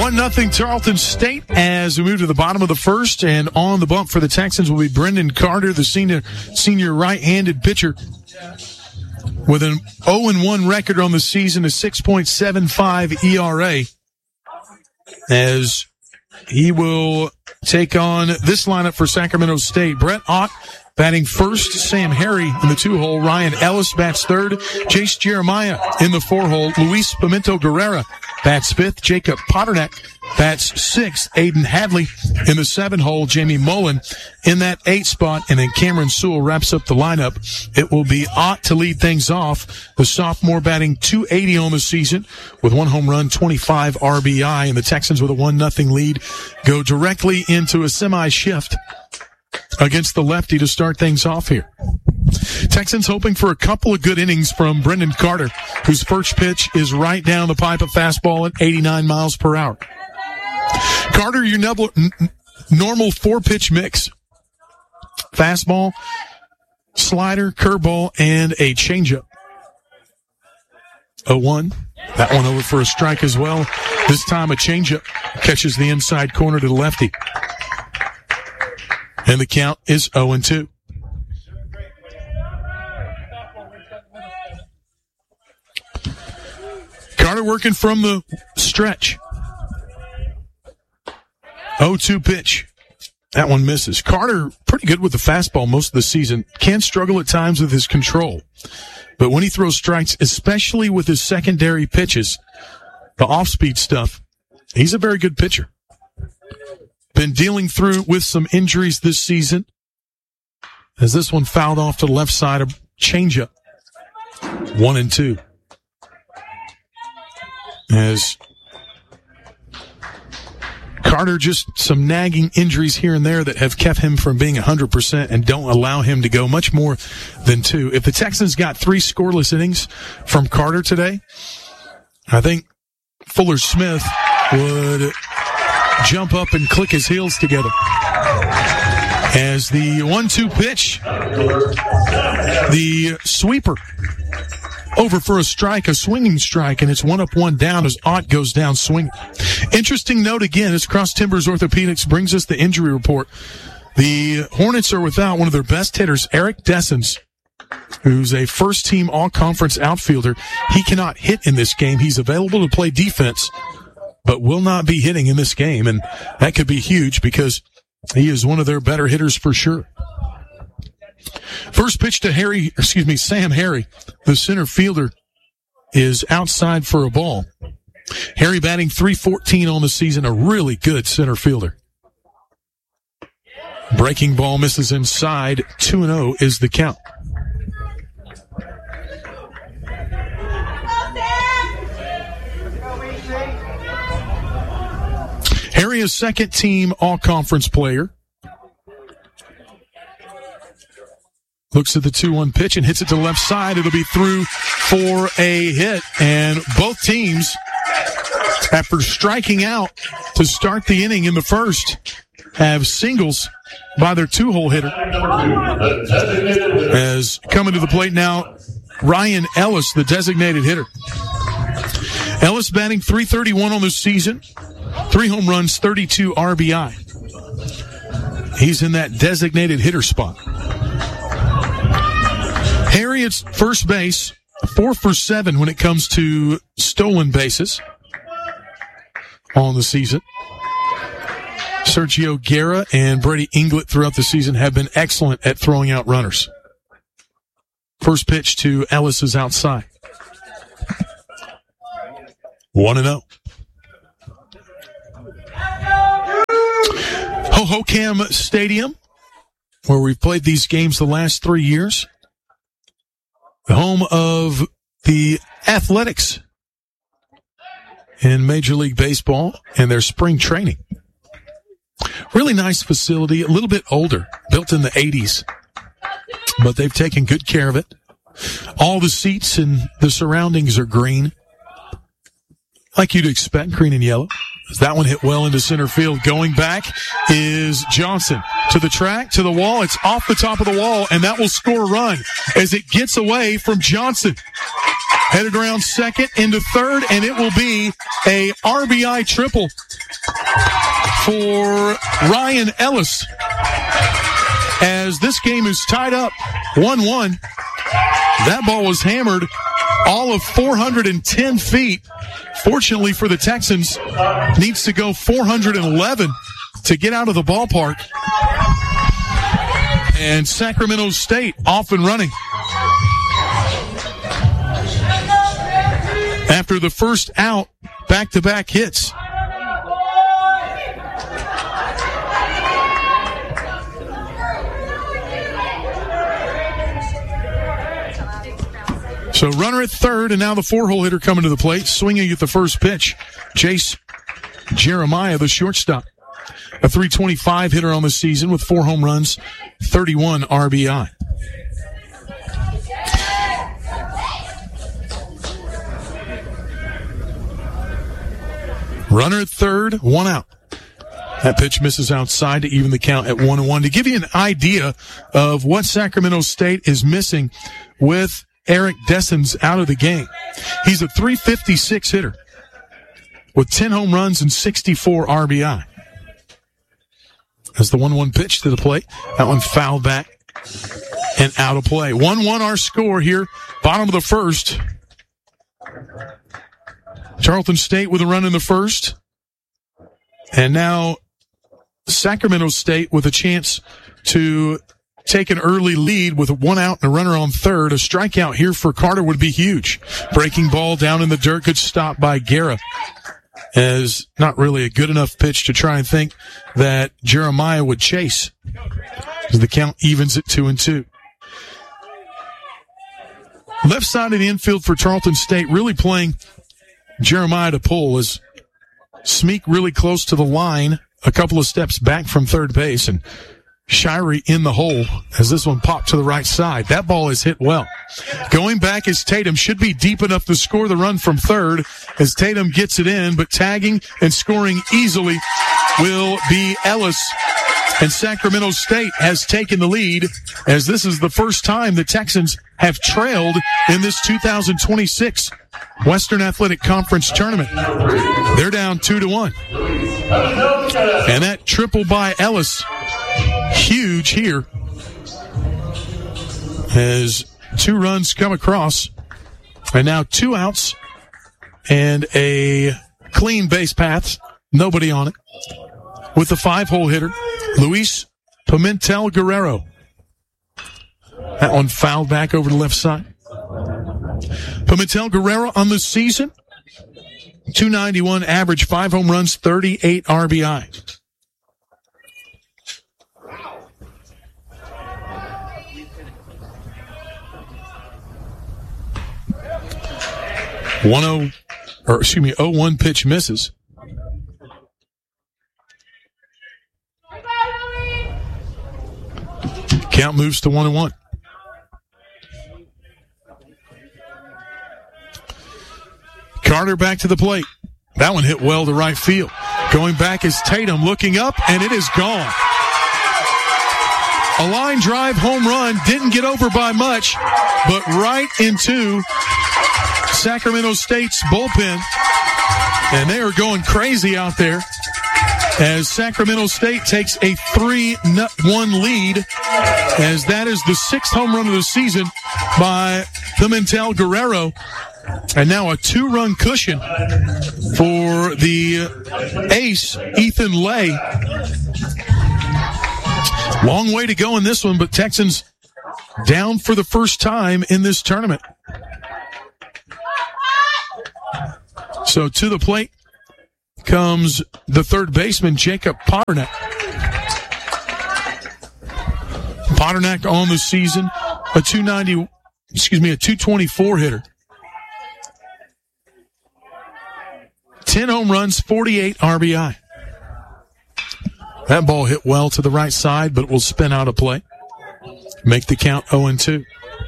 1-0 Tarleton State as we move to the bottom of the first, and on the bump for the Texans will be Brendan Carter, the senior right-handed pitcher, with an 0-1 record on the season, a 6.75 ERA, as he will take on this lineup for Sacramento State. Brett Ott batting first, Sam Harry in the 2-hole, Ryan Ellis bats third, Jace Jeremiah in the 4-hole, Luis Pimento Guerrera bats fifth, Jacob Potternack bats sixth, Aiden Hadley in the 7-hole, Jamie Mullen in that 8 spot, and then Cameron Sewell wraps up the lineup. It will be Ott to lead things off, the sophomore batting .280 on the season with 1 home run, 25 RBI, and the Texans with a 1-0 lead go directly into a semi-shift against the lefty to start things off here. Texans hoping for a couple of good innings from Brendan Carter, whose first pitch is right down the pipe, a fastball at 89 miles per hour. Carter, your normal 4-pitch mix. Fastball, slider, curveball, and a changeup. 0-1. That one over for a strike as well. This time a changeup catches the inside corner to the lefty. And the count is 0-2. Carter working from the stretch. 0-2 pitch. That one misses. Carter, pretty good with the fastball most of the season. Can struggle at times with his control. But when he throws strikes, especially with his secondary pitches, the off-speed stuff, he's a very good pitcher. Been dealing with some injuries this season, as this one fouled off to the left side, a changeup. 1-2. As Carter, just some nagging injuries here and there that have kept him from being 100% and don't allow him to go much more than 2. If the Texans got 3 scoreless innings from Carter today, I think Fuller Smith would jump up and click his heels together. As the 1-2 pitch, the sweeper over for a strike, a swinging strike, and it's 1 up, 1 down as Ott goes down swinging. Interesting note again, as Cross Timbers Orthopedics brings us the injury report. The Hornets are without one of their best hitters, Eric Dessens, who's a first-team all-conference outfielder. He cannot hit in this game. He's available to play defense, but will not be hitting in this game, and that could be huge because he is one of their better hitters for sure. First pitch to Sam Harry, the center fielder, is outside for a ball. Harry batting .314 on the season, a really good center fielder. Breaking ball misses inside, 2-0 is the count. Harry is second-team all-conference player. Looks at the 2-1 pitch and hits it to the left side. It'll be through for a hit. And both teams, after striking out to start the inning in the first, have singles by their 2-hole hitter. As coming to the plate now, Ryan Ellis, the designated hitter. Ellis batting .331 on the season. 3 home runs, 32 RBI. He's in that designated hitter spot. Harry at first base, 4 for 7 when it comes to stolen bases on the season. Sergio Guerra and Brady Inglett throughout the season have been excellent at throwing out runners. First pitch to Ellis is outside. 1-0. Hohokam Stadium, where we've played these games the last 3 years. The home of the Athletics in Major League Baseball and their spring training. Really nice facility, a little bit older, built in the 80s, but they've taken good care of it. All the seats and the surroundings are green, like you'd expect, green and yellow. That one hit well into center field. Going back is Johnson. To the track, to the wall. It's off the top of the wall, and that will score a run as it gets away from Johnson. Headed around second into third, and it will be a RBI triple for Ryan Ellis. As this game is tied up 1-1, that ball was hammered all of 410 feet. Fortunately for the Texans, needs to go 411 to get out of the ballpark. And Sacramento State off and running. After the first out, back-to-back hits. So runner at third, and now the 4-hole hitter coming to the plate, swinging at the first pitch. Chase Jeremiah, the shortstop. A .325 hitter on the season with 4 home runs, 31 RBI. Runner at third, 1 out. That pitch misses outside to even the count at 1-1. To give you an idea of what Sacramento State is missing with Eric Dessens out of the game, he's a .356 hitter with 10 home runs and 64 RBI. As the 1-1 pitch to the plate, that one fouled back and out of play. 1-1 our score here, bottom of the first. Tarleton State with a run in the first. And now Sacramento State with a chance to take an early lead with 1 out and a runner on third. A strikeout here for Carter would be huge. Breaking ball down in the dirt, good stop by Guerra. As not really a good enough pitch to try and think that Jeremiah would chase. As the count evens at 2-2. Left side of the infield for Tarleton State really playing Jeremiah to pull as Smeek really close to the line, a couple of steps back from third base, and Shirey in the hole as this one popped to the right side. That ball is hit well. Going back is Tatum. Should be deep enough to score the run from third as Tatum gets it in, but tagging and scoring easily will be Ellis. And Sacramento State has taken the lead as this is the first time the Texans have trailed in this 2026 Western Athletic Conference tournament. They're down 2-1. And that triple by Ellis, huge here, as 2 runs come across. And now 2 outs and a clean base path. Nobody on it. With the 5-hole hitter, Luis Pimentel Guerrero. That one fouled back over the left side. Pimentel Guerrero on the season, .291 average, 5 home runs, 38 RBI. .0 pitch misses. Count moves to 1-1. Carter back to the plate. That one hit well to right field. Going back is Tatum looking up, and it is gone. A line drive home run, didn't get over by much, but right into Sacramento State's bullpen. And they are going crazy out there as Sacramento State takes a 3-1 lead, as that is the 6th home run of the season by Pimentel Guerrero. And now a 2-run cushion for the ace, Ethan Lay. Long way to go in this one, but Texans down for the first time in this tournament. So to the plate comes the third baseman, Jacob Potternack. Potternack on the season, a 224 hitter. 10 home runs, 48 RBI. That ball hit well to the right side, but it will spin out of play. Make the count 0-2.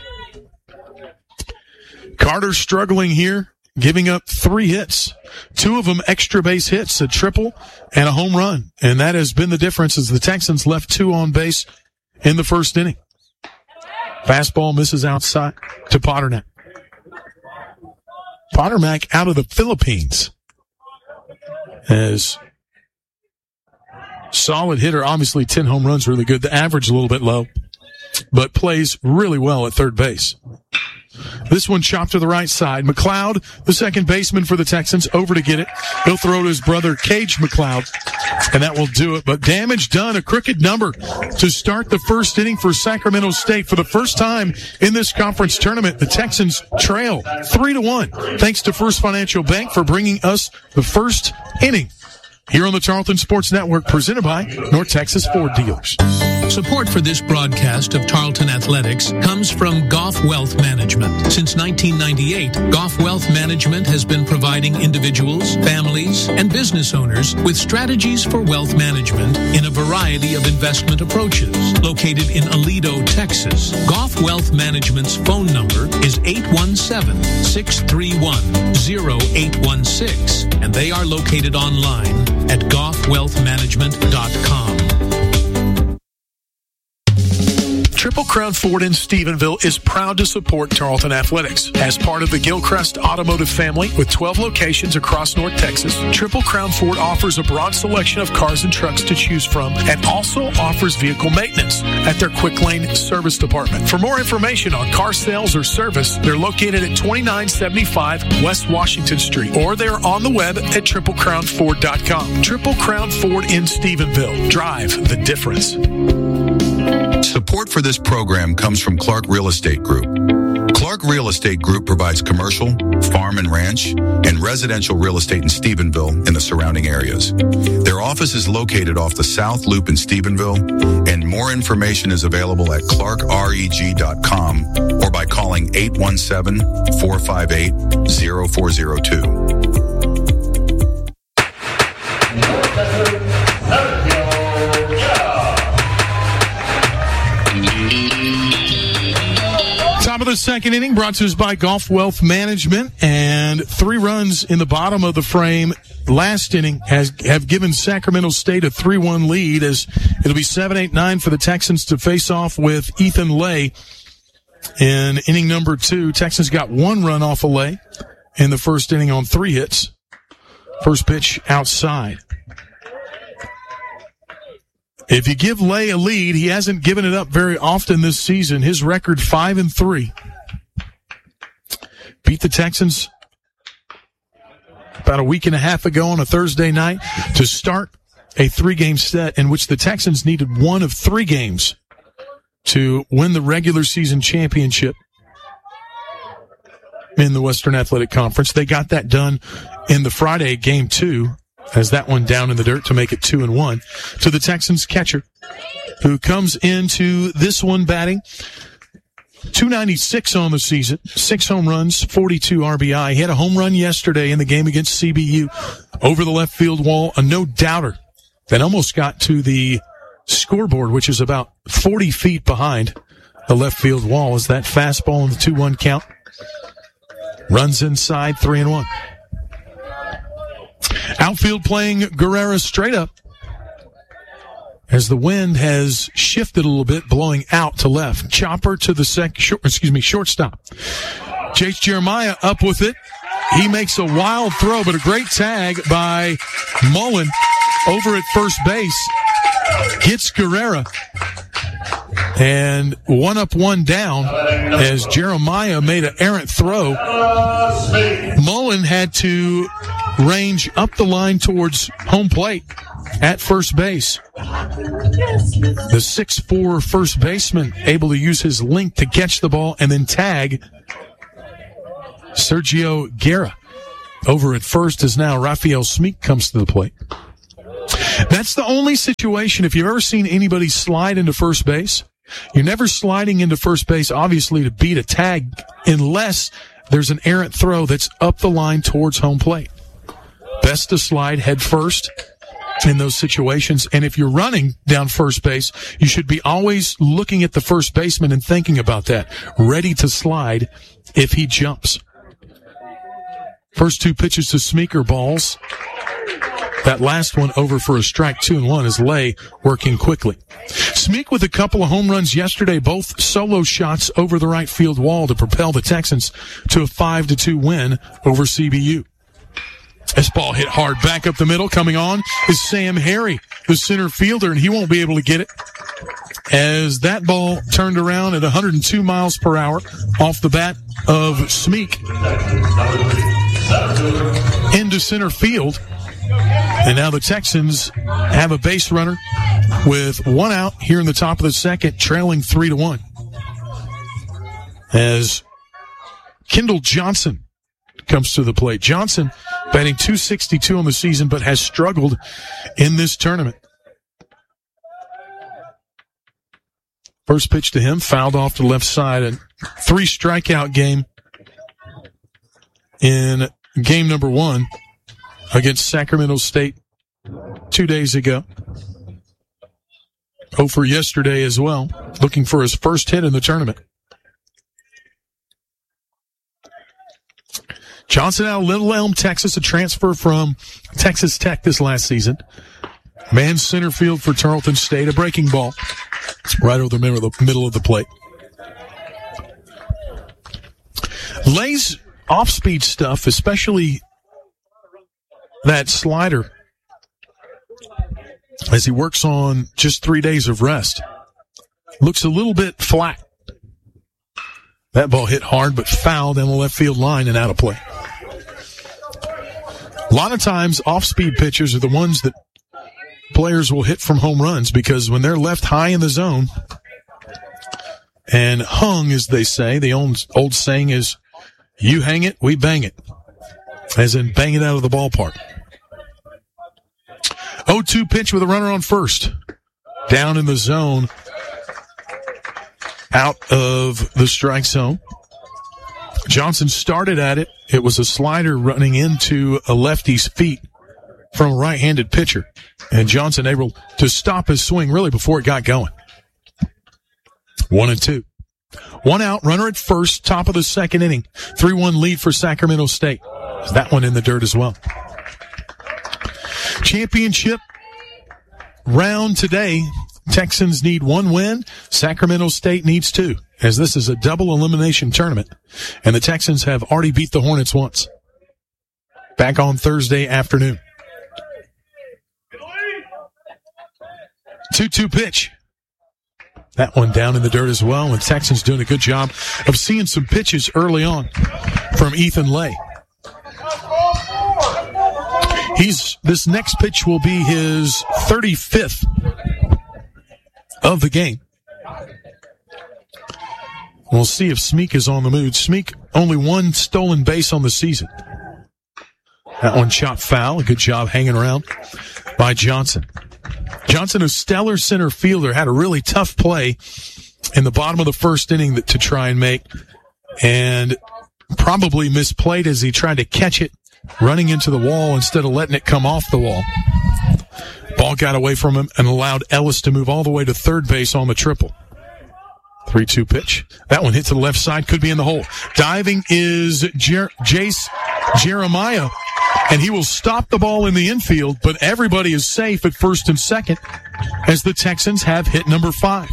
Carter struggling here, giving up 3 hits. 2 of them extra base hits, a triple and a home run. And that has been the difference as the Texans left 2 on base in the first inning. Fastball misses outside to Potternack. Pottermac out of the Philippines. As solid hitter, obviously 10 home runs, really good. The average a little bit low, but plays really well at third base. This one chopped to the right side. McLeod, the second baseman for the Texans, over to get it. He'll throw to his brother, Cage McLeod, and that will do it. But damage done, a crooked number to start the first inning for Sacramento State. For the first time in this conference tournament, the Texans trail 3-1. Thanks to First Financial Bank for bringing us the first inning here on the Tarleton Sports Network, presented by North Texas Ford Dealers. Support for this broadcast of Tarleton Athletics comes from Goff Wealth Management. Since 1998, Goff Wealth Management has been providing individuals, families, and business owners with strategies for wealth management in a variety of investment approaches. Located in Aledo, Texas, Goff Wealth Management's phone number is 817-631-0816, and they are located online at goffwealthmanagement.com. Triple Crown Ford in Stephenville is proud to support Tarleton Athletics. As part of the Gilchrist Automotive family with 12 locations across North Texas, Triple Crown Ford offers a broad selection of cars and trucks to choose from and also offers vehicle maintenance at their Quick Lane Service Department. For more information on car sales or service, they're located at 2975 West Washington Street, or they're on the web at triplecrownford.com. Triple Crown Ford in Stephenville. Drive the difference. Support for this program comes from Clark Real Estate Group. Clark Real Estate Group provides commercial, farm and ranch, and residential real estate in Stephenville and the surrounding areas. Their office is located off the South Loop in Stephenville, and more information is available at clarkreg.com or by calling 817-458-0402. Top of the second inning, brought to us by Goff Wealth Management, and 3 runs in the bottom of the frame last inning have given Sacramento State a 3-1 lead, as it'll be 7-8-9 for the Texans to face off with Ethan Lay in inning number 2. Texans got 1 run off of Lay in the first inning on 3 hits. First pitch outside. If you give Lay a lead, he hasn't given it up very often this season. His record 5-3. Beat the Texans about a week and a half ago on a Thursday night to start a 3-game set in which the Texans needed 1 of 3 games to win the regular season championship in the Western Athletic Conference. They got that done in the Friday game 2. As that one down in the dirt to make it 2-1 to the Texans catcher, who comes into this one batting .296 on the season, 6 home runs, 42 RBI. He had a home run yesterday in the game against CBU over the left field wall, a no-doubter that almost got to the scoreboard, which is about 40 feet behind the left field wall. As that fastball in the 2-1 count runs inside, 3-1. Outfield playing Guerrera straight up as the wind has shifted a little bit, blowing out to left. Chopper to the shortstop. Chase Jeremiah up with it. He makes a wild throw, but a great tag by Mullen over at first base. Hits Guerrera. And 1 up, 1 down as Jeremiah made an errant throw. Mullen had to range up the line towards home plate at first base. The 6'4" first baseman able to use his length to catch the ball and then tag Sergio Guerra. Over at first as now Rafael Smeek comes to the plate. That's the only situation, if you've ever seen anybody slide into first base, you're never sliding into first base, obviously, to beat a tag unless there's an errant throw that's up the line towards home plate. Best to slide head first in those situations. And if you're running down first base, you should be always looking at the first baseman and thinking about that, ready to slide if he jumps. First 2 pitches to Smeeker balls. That last one over for a strike, 2-1, as Lay working quickly. Smeek with a couple of home runs yesterday, both solo shots over the right field wall to propel the Texans to a 5-2 win over CBU. This ball hit hard back up the middle. Coming on is Sam Harry, the center fielder, and he won't be able to get it as that ball turned around at 102 miles per hour off the bat of Smeek into center field. And now the Texans have a base runner with one out here in the top of the second, trailing 3-1. As Kendall Johnson comes to the plate. Johnson batting .262 on the season, but has struggled in this tournament. First pitch to him, fouled off to the left side. A 3 strikeout game in game number 1 against Sacramento State 2 days ago. 0 for yesterday as well, looking for his first hit in the tournament. Johnson out of Little Elm, Texas, a transfer from Texas Tech this last season. Man center field for Tarleton State, a breaking ball. Right over the middle of the plate. Lay's off-speed stuff, especially that slider, as he works on just 3 days of rest, looks a little bit flat. That ball hit hard, but fouled down the left field line and out of play. A lot of times, off-speed pitchers are the ones that players will hit from home runs because when they're left high in the zone and hung, as they say, the old saying is, you hang it, we bang it, as in bang it out of the ballpark. 0-2 pitch with a runner on first. Down in the zone, out of the strike zone. Johnson started at it. It was a slider running into a lefty's feet from a right-handed pitcher. And Johnson able to stop his swing really before it got going. 1-2. One out, runner at first, top of the second inning. 3-1 lead for Sacramento State. That one in the dirt as well. Championship round today. Texans need 1 win. Sacramento State needs 2, as this is a double elimination tournament. And the Texans have already beat the Hornets once. Back on Thursday afternoon. 2-2 pitch. That one down in the dirt as well. And the Texans doing a good job of seeing some pitches early on from Ethan Lay. This next pitch will be his 35th of the game. We'll see if Smeek is on the mood. Smeek, only 1 stolen base on the season. That one chopped foul. A good job hanging around by Johnson. Johnson, a stellar center fielder, had a really tough play in the bottom of the first inning to try and make, and probably misplayed as he tried to catch it running into the wall instead of letting it come off the wall. Ball got away from him and allowed Ellis to move all the way to third base on the triple. 3-2 pitch. That one hit to the left side, could be in the hole. Diving is Jace Jeremiah, and he will stop the ball in the infield, but everybody is safe at first and second as the Texans have hit number 5.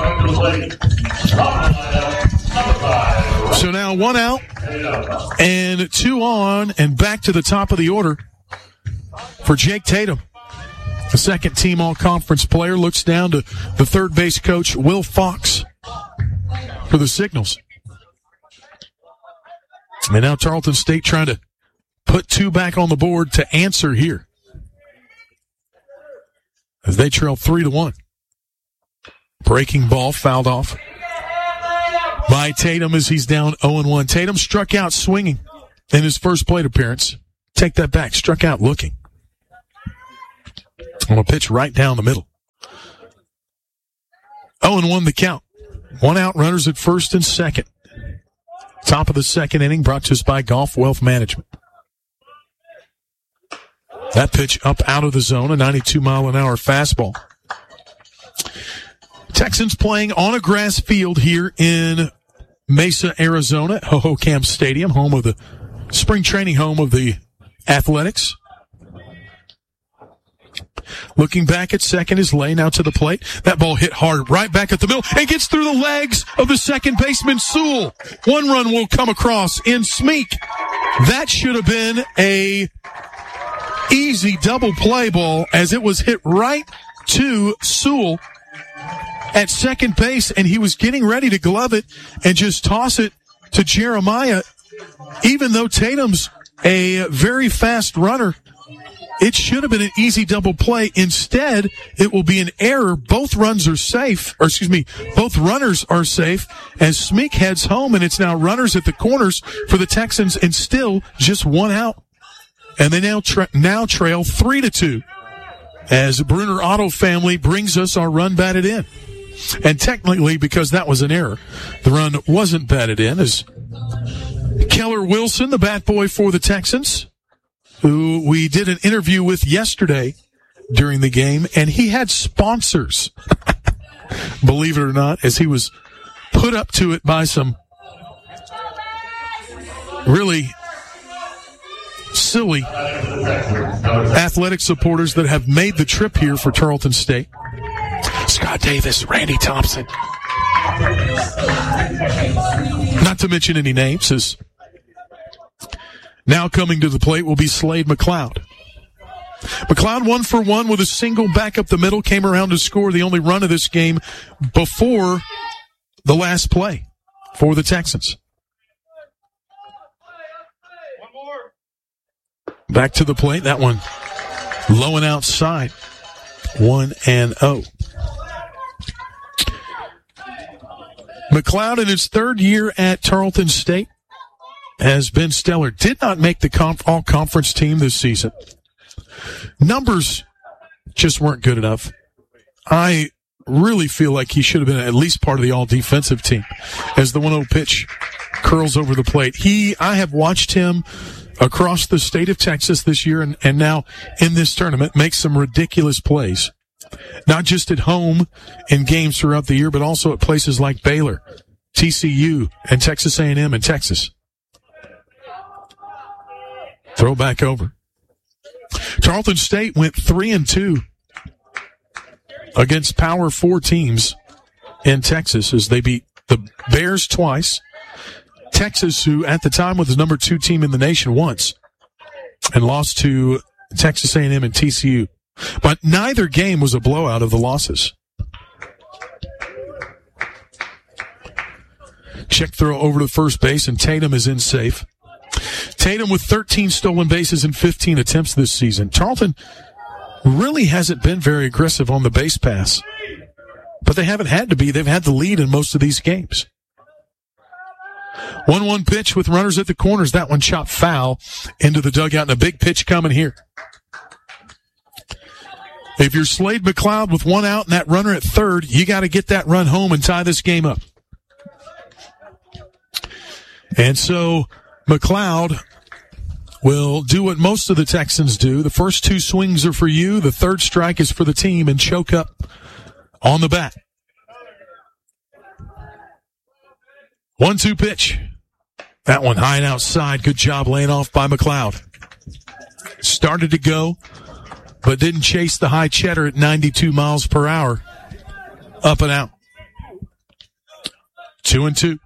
So now 1 out and 2 on, and back to the top of the order for Jake Tatum. The second team all-conference player looks down to the third base coach, Will Fox, for the signals. And now Tarleton State trying to put 2 back on the board to answer here, as they trail 3-1. Breaking ball fouled off by Tatum as he's down 0-1. Tatum struck out swinging in his first plate appearance. Take that back. Struck out looking. On a pitch right down the middle. 0-1 the count. 1 out, runners at first and second. Top of the second inning, brought to us by Golf Wealth Management. That pitch up out of the zone, a 92-mile-an-hour fastball. Texans playing on a grass field here in Mesa, Arizona, at Hohokam Stadium, home of the spring training home of the Athletics. Looking back at second is Lay, now to the plate. That ball hit hard right back at the middle and gets through the legs of the second baseman, Sewell. One run will come across in Smeek. That should have been a easy double play ball as it was hit right to Sewell at second base, and he was getting ready to glove it and just toss it to Jeremiah. Even though Tatum's a very fast runner, it should have been an easy double play. Instead, it will be an error. Both runners are safe as Smeek heads home, and it's now runners at the corners for the Texans and still just one out. And they now trail 3-2 as the Bruner Auto family brings us our run batted in. And technically, because that was an error, the run wasn't batted in as Keller Wilson, the bat boy for the Texans, who we did an interview with yesterday during the game, and he had sponsors, believe it or not, as he was put up to it by some really silly athletic supporters that have made the trip here for Tarleton State. Scott Davis, Randy Thompson. Not to mention any names. As now coming to the plate will be Slade McLeod. McLeod 1 for 1 with a single back up the middle, came around to score the only run of this game before the last play for the Texans. Back to the plate, that one low and outside. 1-0. McLeod in his third year at Tarleton State has been stellar. Did not make the all-conference team this season. Numbers just weren't good enough. I really feel like he should have been at least part of the all-defensive team as the 1-0 pitch curls over the plate. I have watched him across the state of Texas this year and now in this tournament make some ridiculous plays. Not just at home in games throughout the year, but also at places like Baylor, TCU, and Texas A&M and Texas. Throw back over. Tarleton State went 3-2 against Power 4 teams in Texas as they beat the Bears twice, Texas, who at the time was the number 2 team in the nation once, and lost to Texas A&M and TCU. But neither game was a blowout of the losses. Check throw over to first base, and Tatum is in safe. Tatum with 13 stolen bases in 15 attempts this season. Tarleton really hasn't been very aggressive on the base pass, but they haven't had to be. They've had the lead in most of these games. 1-1 pitch with runners at the corners. That one chopped foul into the dugout, and a big pitch coming here. If you're Slade McLeod with one out and that runner at third, you got to get that run home and tie this game up. And so McLeod will do what most of the Texans do. The first 2 swings are for you. The third strike is for the team, and choke up on the bat. 1-2 pitch. That one high and outside. Good job laying off by McLeod. Started to go, but didn't chase the high cheddar at 92 miles per hour. Up and out. 2-2.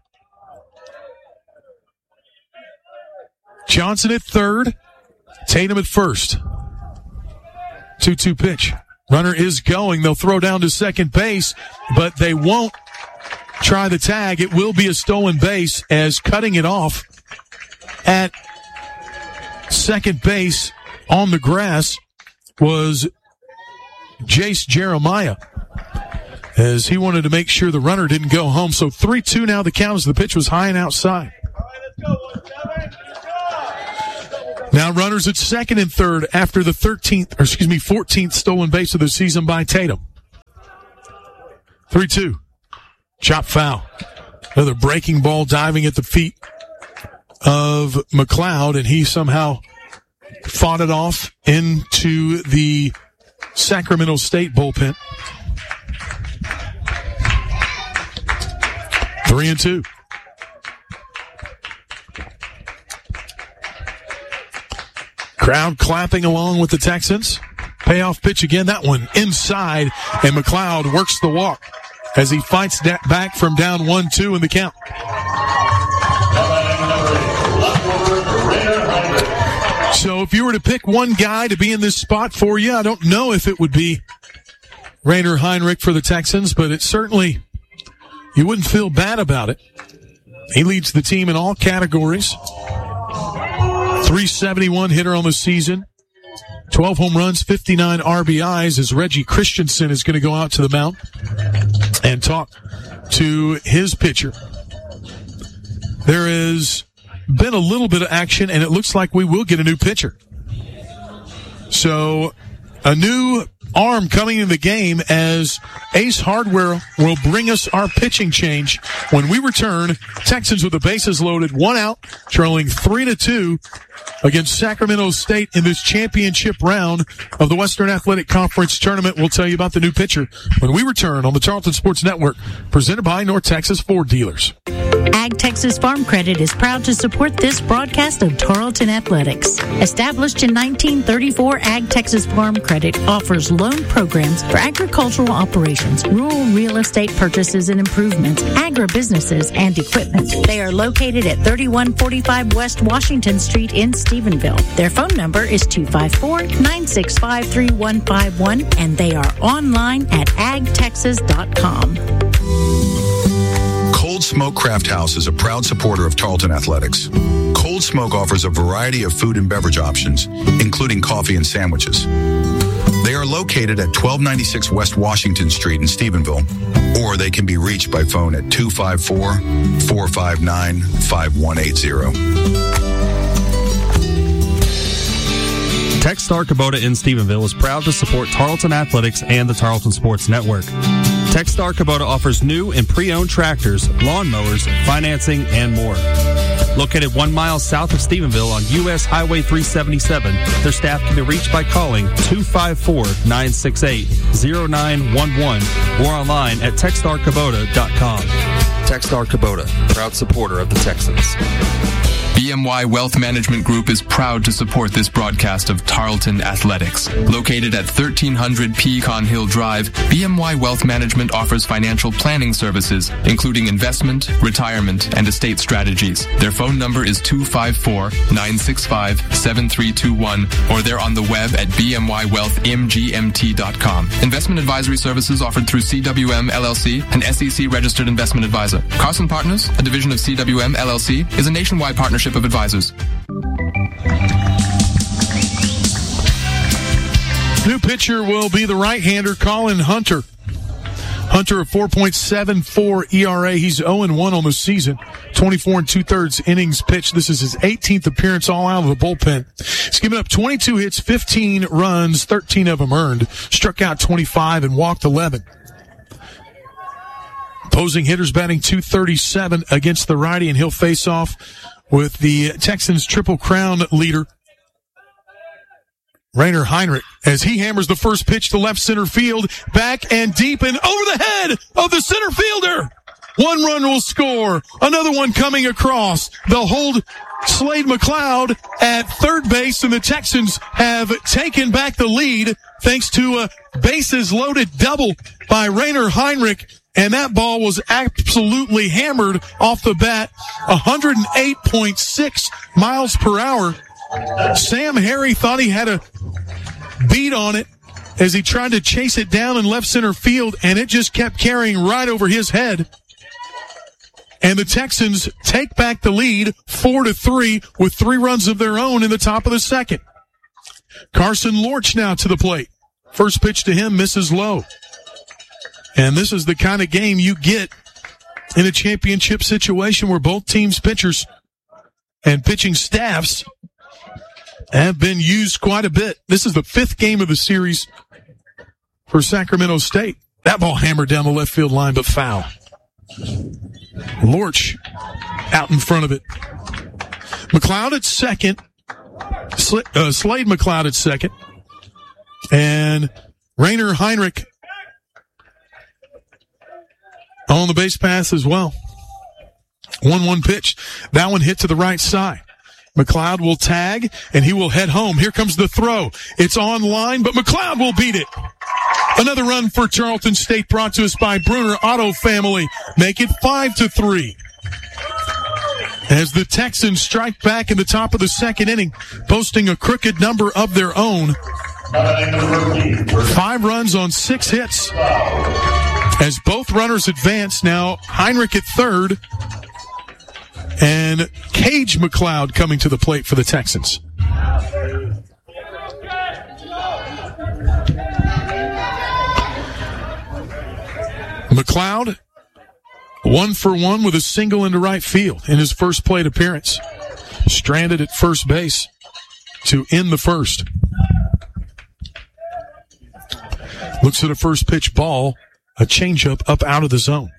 Johnson at third. Tatum at first. 2-2 pitch. Runner is going. They'll throw down to second base, but they won't try the tag. It will be a stolen base as cutting it off at second base on the grass was Jace Jeremiah, as he wanted to make sure the runner didn't go home. So 3-2 now the count as the pitch was high and outside. Now runners at second and third after the 14th stolen base of the season by Tatum. 3-2. Chop foul. Another breaking ball diving at the feet of McLeod, and he somehow fought it off into the Sacramento State bullpen. 3-2. Crowd clapping along with the Texans. Payoff pitch again, that one inside, and McLeod works the walk as he fights back from down 1-2 in the count. So if you were to pick one guy to be in this spot for you, I don't know if it would be Rainer Heinrich for the Texans, but it certainly, you wouldn't feel bad about it. He leads the team in all categories. 371 hitter on the season. 12 home runs, 59 RBIs, as Reggie Christensen is going to go out to the mound and talk to his pitcher. There has been a little bit of action, and it looks like we will get a new pitcher. So a new arm coming in the game as Ace Hardware will bring us our pitching change. When we return, Texans with the bases loaded, 1 out, trailing 3-2 against Sacramento State in this championship round of the Western Athletic Conference Tournament. We'll tell you about the new pitcher when we return on the Tarleton Sports Network, presented by North Texas Ford Dealers. Ag Texas Farm Credit is proud to support this broadcast of Tarleton Athletics. Established in 1934, Ag Texas Farm Credit offers loan programs for agricultural operations, rural real estate purchases and improvements, agribusinesses, and equipment. They are located at 3145 West Washington Street in Stephenville. Their phone number is 254-965-3151, and they are online at agtexas.com. Cold Smoke Craft House is a proud supporter of Tarleton Athletics. Cold Smoke offers a variety of food and beverage options, including coffee and sandwiches. They are located at 1296 West Washington Street in Stephenville, or they can be reached by phone at 254-459-5180. Techstar Kubota in Stephenville is proud to support Tarleton Athletics and the Tarleton Sports Network. Techstar Kubota offers new and pre-owned tractors, lawnmowers, financing, and more. Located 1 mile south of Stephenville on U.S. Highway 377, their staff can be reached by calling 254-968-0911 or online at techstarkubota.com. Techstar Kubota, proud supporter of the Texans. BMY Wealth Management Group is proud to support this broadcast of Tarleton Athletics. Located at 1300 Pecan Hill Drive, BMY Wealth Management offers financial planning services, including investment, retirement, and estate strategies. Their phone number is 254-965-7321, or they're on the web at bmywealthmgmt.com. Investment advisory services offered through CWM LLC, an SEC-registered investment advisor. Carson Partners, a division of CWM LLC, is a nationwide partnership of advisors. New pitcher will be the right-hander, Colin Hunter. Hunter, a 4.74 ERA. He's 0-1 on the season. 24 2/3 innings pitched. This is his 18th appearance, all out of the bullpen. He's given up 22 hits, 15 runs, 13 of them earned. Struck out 25 and walked 11. Opposing hitters batting .237 against the righty, and he'll face off with the Texans Triple Crown leader, Rainer Heinrich, as he hammers the first pitch to left center field, back and deep and over the head of the center fielder. 1 run will score. Another one coming across. They'll hold Slade McLeod at third base, and the Texans have taken back the lead thanks to a bases loaded double by Rainer Heinrich. And that ball was absolutely hammered off the bat, 108.6 miles per hour. Sam Harry thought he had a beat on it as he tried to chase it down in left center field, and it just kept carrying right over his head. And the Texans take back the lead 4-3 with 3 runs of their own in the top of the second. Carson Lorch now to the plate. First pitch to him misses low. And this is the kind of game you get in a championship situation where both teams' pitchers and pitching staffs have been used quite a bit. This is the 5th game of the series for Sacramento State. That ball hammered down the left field line, but foul. Lorch out in front of it. McLeod at second. Slade McLeod at second. And Rainer Heinrich on the base pass as well. 1-1 pitch. That one hit to the right side. McLeod will tag, and he will head home. Here comes the throw. It's on line, but McLeod will beat it. Another run for Tarleton State brought to us by Bruner Auto Family. Make it 5-3. As the Texans strike back in the top of the second inning, posting a crooked number of their own. 5 runs on 6 hits. As both runners advance, now Heinrich at third and Cage McLeod coming to the plate for the Texans. McLeod 1 for 1 with a single into right field in his first plate appearance. Stranded at first base to end the first. Looks at a first pitch ball, a changeup up out of the zone.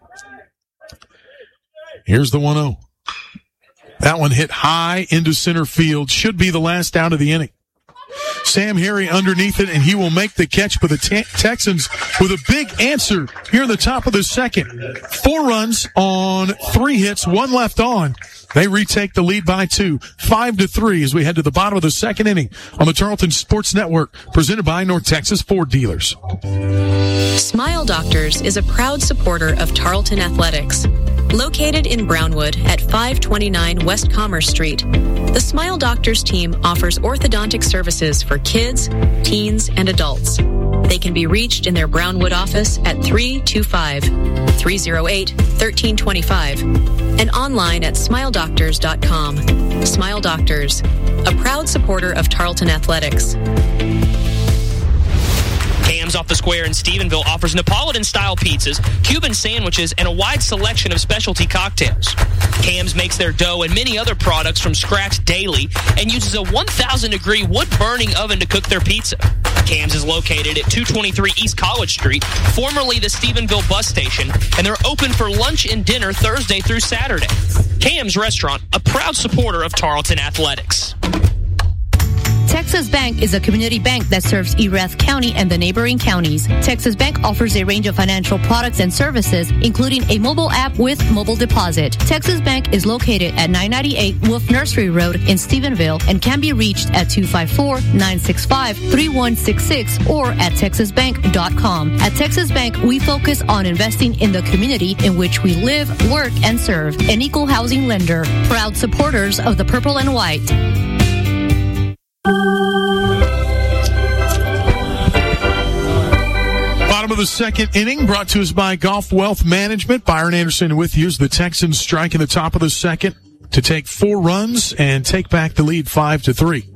Here's the 1-0. That one hit high into center field. Should be the last out of the inning. Sam Harry underneath it, and he will make the catch for the Texans with a big answer here in the top of the second. 4 runs on 3 hits, 1 left on. They retake the lead by 2, 5-3 as we head to the bottom of the second inning on the Tarleton Sports Network, presented by North Texas Ford Dealers. Smile Doctors is a proud supporter of Tarleton Athletics. Located in Brownwood at 529 West Commerce Street, the Smile Doctors team offers orthodontic services for kids, teens, and adults. They can be reached in their Brownwood office at 325-308-1325 and online at smiledoctors.com. Smile Doctors, a proud supporter of Tarleton Athletics. Cam's Off the Square in Stephenville offers Neapolitan-style pizzas, Cuban sandwiches, and a wide selection of specialty cocktails. Cam's makes their dough and many other products from scratch daily and uses a 1,000-degree wood-burning oven to cook their pizza. Cam's is located at 223 East College Street, formerly the Stephenville bus station, and they're open for lunch and dinner Thursday through Saturday. Cam's Restaurant, a proud supporter of Tarleton Athletics. Texas Bank is a community bank that serves Erath County and the neighboring counties. Texas Bank offers a range of financial products and services, including a mobile app with mobile deposit. Texas Bank is located at 998 Wolf Nursery Road in Stephenville and can be reached at 254-965-3166 or at texasbank.com. At Texas Bank, we focus on investing in the community in which we live, work, and serve. An equal housing lender. Proud supporters of the Purple and White. Bottom of the second inning, brought to us by Golf Wealth Management. Byron Anderson with you as the Texans strike in the top of the second to take 4 runs and take back the lead 5-3.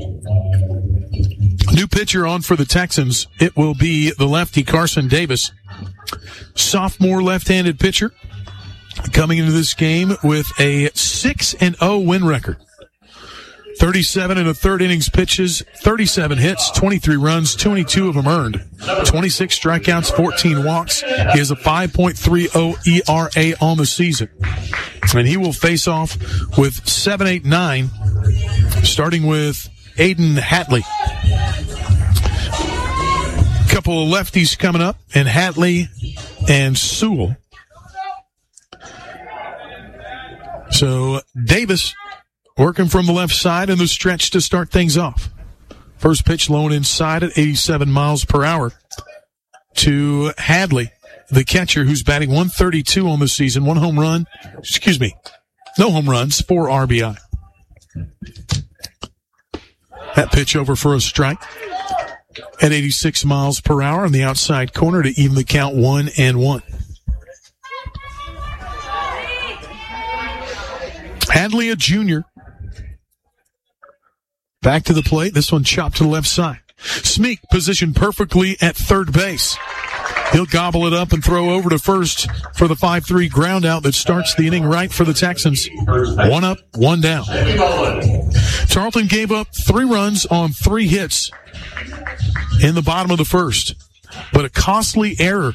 New pitcher on for the Texans. It will be the lefty Carson Davis. Sophomore left-handed pitcher coming into this game with a 6-0 win record. 37 and a third innings pitches, 37 hits, 23 runs, 22 of them earned, 26 strikeouts, 14 walks. He has a 5.30 ERA on the season. And he will face off with 7-8-9, starting with Aiden Hatley. Couple of lefties coming up, and Hatley and Sewell. So Davis working from the left side in the stretch to start things off. First pitch low and inside at 87 miles per hour to Hadley, the catcher, who's batting .132 on the season. No home runs, 4 RBI. That pitch over for a strike at 86 miles per hour on the outside corner to even the count 1-1. Hadley, a junior. Back to the plate. This one chopped to the left side. Smeek positioned perfectly at third base. He'll gobble it up and throw over to first for the 5-3 ground out that starts the inning right for the Texans. 1 up, 1 down. Tarleton gave up 3 runs on 3 hits in the bottom of the first. But a costly error